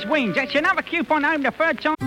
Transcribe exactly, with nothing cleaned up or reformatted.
wins. That's another coupon home the third time.